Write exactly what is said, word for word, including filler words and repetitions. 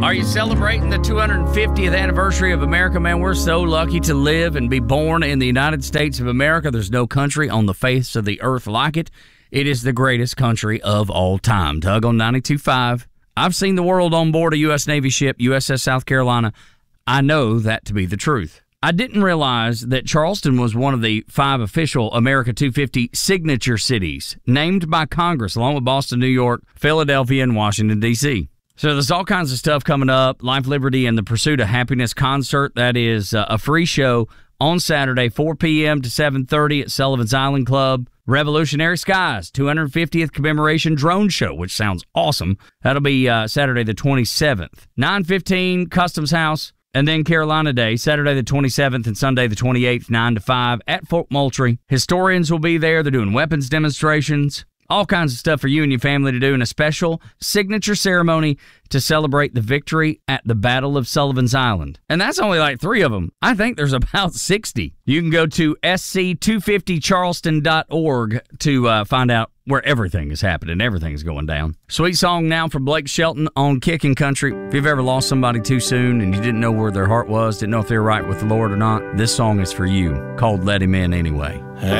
Are you celebrating the two hundred fiftieth anniversary of America? Man, we're so lucky to live and be born in the United States of America. There's no country on the face of the earth like it. It is the greatest country of all time. Doug on ninety-two point five. I've seen the world on board a U S Navy ship, U S S South Carolina. I know that to be the truth. I didn't realize that Charleston was one of the five official America two fifty signature cities named by Congress, along with Boston, New York, Philadelphia, and Washington, D C So there's all kinds of stuff coming up. Life, Liberty, and the Pursuit of Happiness concert. That is uh, a free show on Saturday, four p.m. to seven thirty at Sullivan's Island Club. Revolutionary Skies, two hundred fiftieth Commemoration Drone Show, which sounds awesome. That'll be uh, Saturday the twenty-seventh. nine fifteen, Customs House. And then Carolina Day, Saturday the twenty-seventh and Sunday the twenty-eighth, nine to five at Fort Moultrie. Historians will be there. They're doing weapons demonstrations. All kinds of stuff for you and your family to do, and a special signature ceremony to celebrate the victory at the Battle of Sullivan's Island. And that's only like three of them. I think there's about sixty. You can go to S C two fifty charleston dot org to uh, find out where everything is happening. Everything's going down. Sweet song now for Blake Shelton on Kicking Country. If you've ever lost somebody too soon and you didn't know where their heart was, didn't know if they were right with the Lord or not, this song is for you, called Let Him In Anyway.